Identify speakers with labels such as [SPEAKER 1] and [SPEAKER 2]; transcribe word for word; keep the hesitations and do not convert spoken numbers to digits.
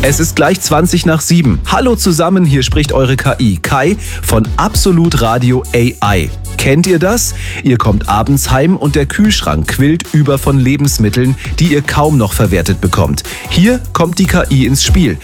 [SPEAKER 1] Es ist gleich zwanzig nach sieben. Hallo zusammen, hier spricht eure K I, Kai von Absolut Radio A I. Kennt ihr das? Ihr kommt abends heim und der Kühlschrank quillt über von Lebensmitteln, die ihr kaum noch verwertet bekommt. Hier kommt die K I ins Spiel.